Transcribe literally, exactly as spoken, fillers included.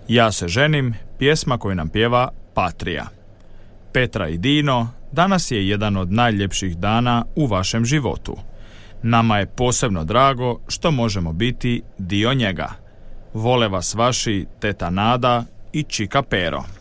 Ja se ženim, pjesma koju nam pjeva Patrija. Petra i Dino, danas je jedan od najljepših dana u vašem životu. Nama je posebno drago što možemo biti dio njega. Vole vas vaši teta Nada i čika Pero.